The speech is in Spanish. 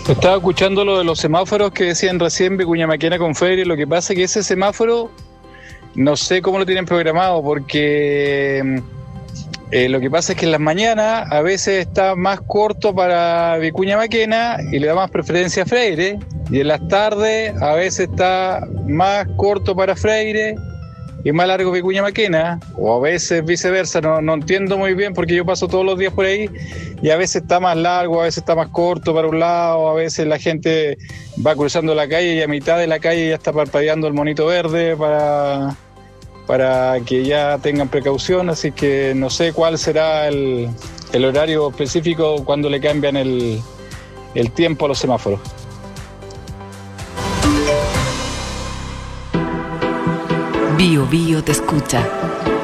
Estaba escuchando lo de los semáforos que decían recién Vicuña Maquena con Freire. Lo que pasa es que ese semáforo no sé cómo lo tienen programado, porque lo que pasa es que en las mañanas a veces está más corto para Vicuña Maquena y le da más preferencia a Freire, y en las tardes a veces está más corto para Freire y más largo Vicuña Maquena, o a veces viceversa. No entiendo muy bien porque yo paso todos los días por ahí y a veces está más largo, a veces está más corto para un lado, a veces la gente va cruzando la calle y a mitad de la calle ya está parpadeando el monito verde para que ya tengan precaución, así que no sé cuál será el horario específico cuando le cambian el tiempo a los semáforos. Bío Bío te escucha.